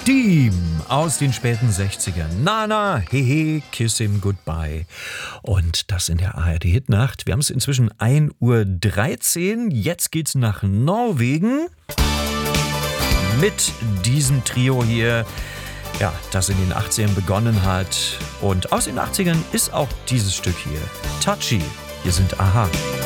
Steam aus den späten 60ern. Nana, hehe, kiss him goodbye. Und das in der ARD-Hitnacht. Wir haben es inzwischen 1:13 Uhr. Jetzt geht's nach Norwegen mit diesem Trio hier, ja, das in den 80ern begonnen hat. Und aus den 80ern ist auch dieses Stück hier. Touchy. Hier sind Aha.